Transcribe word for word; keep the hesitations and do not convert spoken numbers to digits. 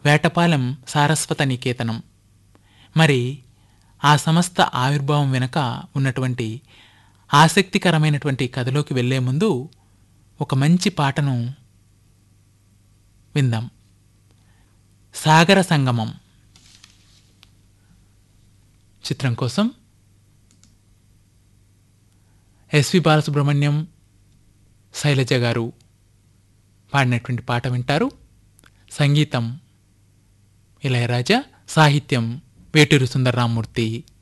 వేటపాలెం సారస్వత నికేతనం. మరి ఆ సంస్థ ఆవిర్భావం వెనుక ఉన్నటువంటి ఆసక్తికరమైనటువంటి కథలోకి వెళ్లే ముందు ఒక మంచి పాటను విందాం. సాగర సంగమం చిత్రం కోసం ఎస్వి బాలసుబ్రహ్మణ్యం, శైలజ గారు పాడినటువంటి పాట వింటారు. సంగీతం ఇళయరాజా, సాహిత్యం వేటూరి సుందరరామూర్తి.